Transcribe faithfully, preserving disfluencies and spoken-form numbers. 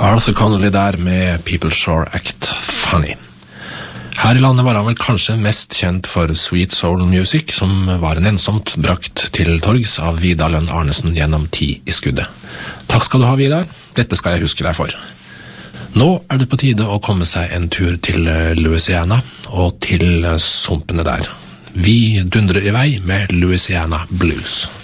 Arthur Connolly der med People Sure Act Funny. Her i landet var han vel kanskje mest kjent for Sweet Soul Music, som var en ensomt brakt til torgs av Vidar Lønn Arnesen gjennom ti i skuddet. Takk skal du ha, Vidar. Dette skal jeg huske deg for. Nå er det på tide å komme seg en tur til Louisiana og til sumpene der. Vi dundrer i vei med Louisiana Blues.